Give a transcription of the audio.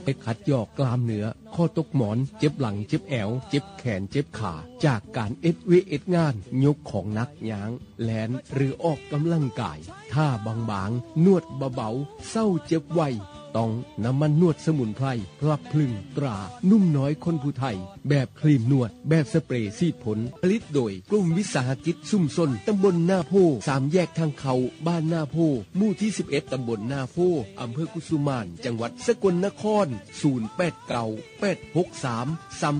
ไปขัดยอกกล้ามเนื้อข้อตกหมอนเจ็บหลังเจ็บแอวเจ็บแขนเจ็บขาจากการเอ็ดงานยกของหนักย้างแลนหรือออกกำลังกายท่าบางๆนวดเบาๆเศร้าเจ็บไวต้องน้ำมันนวดสมุนไพรพลับพลึงตรานุ่มน้อยคนผู้ไทยแบบครีมนวดแบบสเปรย์ซีดผลผลิตโดยกลุ่มวิสาหกิจซุ่มซนตำบลนาโพ3แยกทางเขาบ้านนาโพหมู่ที่11ตำบลนาโพอำเภอกุสุมานจังหวัดสกลนคร089863